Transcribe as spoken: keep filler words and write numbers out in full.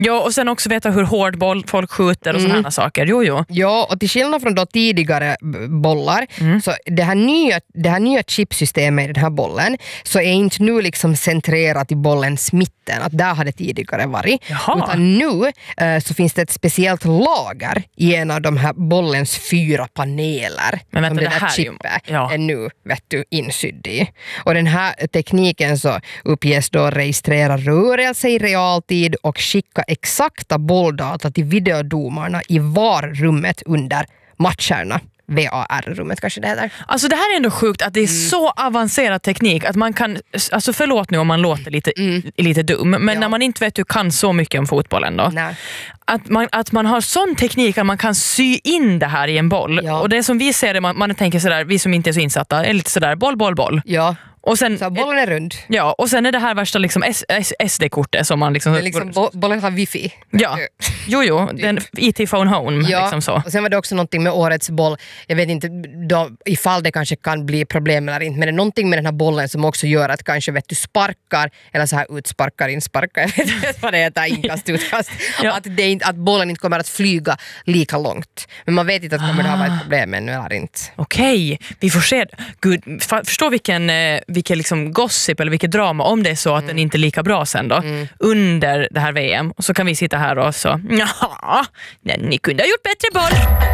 Ja, och sen också veta hur hård boll folk skjuter och mm. sådana saker. Jo, jo. Ja, och till skillnad från då tidigare bollar mm. så det här nya, det här nya chipsystemet i den här bollen så är inte nu liksom centrerat i bollens mitten, att där hade tidigare varit. Jaha. Utan nu eh, så finns det ett speciellt lager i en av de här bollens fyra paneler. Men vänta, som det här här chippet är, ja. är nu vet du, insydd i. Och den här tekniken så uppges då registrera rörelse i realtid och skicka exakta bolldata till videodomarna i var rummet under matcherna. V A R-rummet kanske det heter. Alltså det här är ändå sjukt att det är mm. så avancerad teknik att man kan, alltså förlåt nu om man låter lite, mm. lite dum, men ja. när man inte vet hur kan så mycket om fotbollen då. Nej. Att man, att man har sån teknik att man kan sy in det här i en boll. Ja. Och det som vi ser det, man, man tänker sådär, vi som inte är så insatta, är lite sådär boll, boll, boll. Ja. Och sen, så bollen är rund. Ja, och sen är det här värsta liksom S- S- S D-kortet som man liksom... Det är liksom bo- bollen har wifi. Ja, jo, jo, den E T Phone Home. Ja, liksom så. Och sen var det också någonting med årets boll. Jag vet inte då, ifall det kanske kan bli problem eller inte, men det är någonting med den här bollen som också gör att kanske vet du sparkar, eller så här utsparkar, insparkar, jag vet inte vad det heter, inkast, utkast. ja. att, det inte, att bollen inte kommer att flyga lika långt. Men man vet inte att kommer ah. det ha varit ett problem ännu eller inte. Okej, okay. Vi får se. Gud, förstå vilken... Eh, vilken liksom gossip eller vilket drama om det är så att mm. den inte är lika bra sen då mm. under det här V M, och så kan vi sitta här och så ja, ni kunde ha gjort bättre boll.